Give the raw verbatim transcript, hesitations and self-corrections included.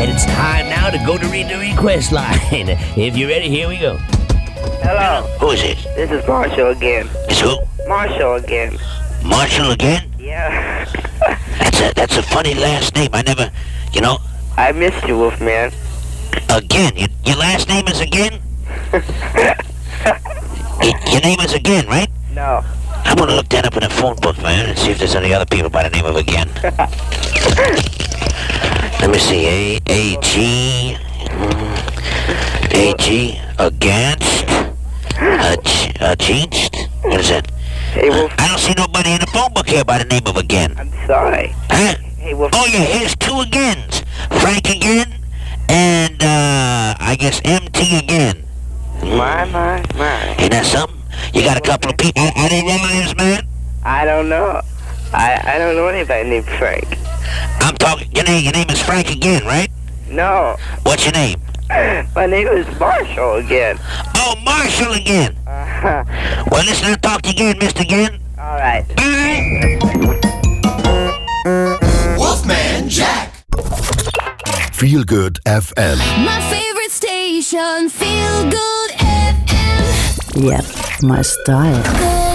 And it's time now to go to read the request line. If you're ready, here we go. Hello. Who is it? This is Marshall again. It's who? Marshall again. Marshall again? Yeah. That's a that's a funny last name. I never, you know. I missed you, Wolfman. Again? Your, your last name is again? Y- your name is again, right? No. I'm gonna look that up in a phone book, man, and see if there's any other people by the name of again. Let me see. A A G A G against Ag- against. What is that? Hey, Wolf. I don't see nobody in the phone book here by the name of again. I'm sorry. Huh? Hey, Wolf. Oh yeah, here's two agains. Frank again, and uh, I guess M T again. My, my, my. Ain't that something? You got a couple of people. Are they relatives, man? I don't know. I, I don't know anybody named Frank. I'm talking. Your name. Your name is Frank again, right? No. What's your name? My name is Marshall again. Oh, Marshall again. Uh-huh. Well, listen, I'll talk to you again, Mister Again. All right. Bye. Wolfman Jack. Feel Good F M. My favorite station, Feel Good F M. Yep, my style.